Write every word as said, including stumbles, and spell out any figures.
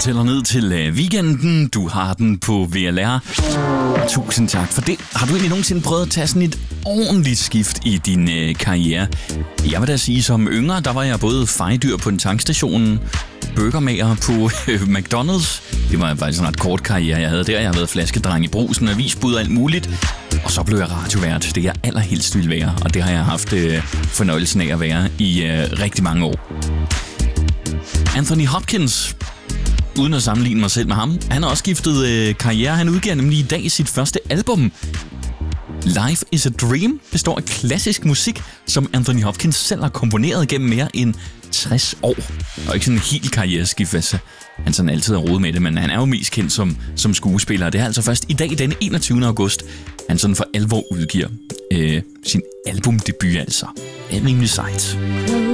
tæller ned til øh, weekenden. Du har den på V L R. Tusind tak for det. Har du egentlig nogensinde prøvet at tage sådan et ordentligt skift i din øh, karriere? Jeg vil da sige, som yngre, der var jeg både fejdyr på en tankstation, burgermager på øh, McDonald's. Det var faktisk en ret kort karriere, jeg havde der. Jeg har været flaskedreng i Brugsen, avisbud og alt muligt. Og så blev jeg radiovært, det jeg allerhelst ville være. Og det har jeg haft øh, fornøjelsen af at være i øh, rigtig mange år. Anthony Hopkins, uden at sammenligne mig selv med ham, han har også skiftet øh, karriere. Han udgiver nemlig i dag sit første album. Life is a Dream består af klassisk musik, som Anthony Hopkins selv har komponeret gennem mere end tres år. Og ikke sådan en helt karriereskift, altså. Han sådan altid har rodet med det, men han er jo mest kendt som, som skuespiller. Det er altså først i dag, den enogtyvende august, han sådan for alvor udgiver øh, sin albumdebut, altså. Det er rimelig sejt.